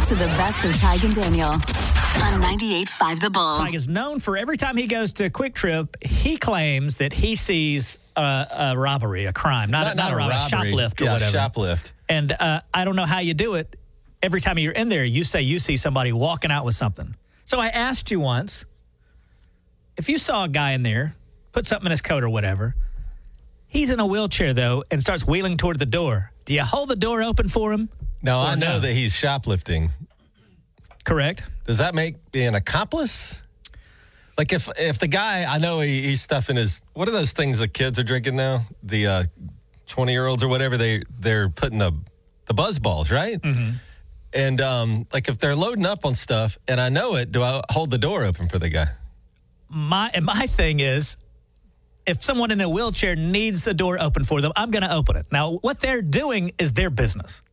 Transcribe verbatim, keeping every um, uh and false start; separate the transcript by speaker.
Speaker 1: to the best of Tig and Daniel on ninety-eight point five The Bull.
Speaker 2: Tig is known for every time he goes to Quick Trip, he claims that he sees a, a robbery, a crime, not,
Speaker 3: Not-
Speaker 2: not,
Speaker 3: not
Speaker 2: a
Speaker 3: a
Speaker 2: robbery, a
Speaker 3: robbery.
Speaker 2: shoplift or
Speaker 3: Yeah,
Speaker 2: whatever.
Speaker 3: shoplift.
Speaker 2: And uh, I don't know how you do it. Every time you're in there, you say you see somebody walking out with something. So I asked you once, if you saw a guy in there, put something in his coat or whatever, he's in a wheelchair, though, and starts wheeling toward the door. Do you hold the door open for him?
Speaker 3: No,
Speaker 2: Or
Speaker 3: I know
Speaker 2: no?
Speaker 3: that he's shoplifting.
Speaker 2: Correct.
Speaker 3: Does that make me an accomplice? Like if if the guy, I know he, he's stuffing his, what are those things the kids are drinking now? The uh, twenty-year-olds or whatever, they, they're putting the, the buzz balls, right? Mm-hmm. And um, like if they're loading up on stuff and I know it, do I hold the door open for the guy?
Speaker 2: My and my thing is, if someone in a wheelchair needs the door open for them, I'm going to open it. Now, what they're doing is their business.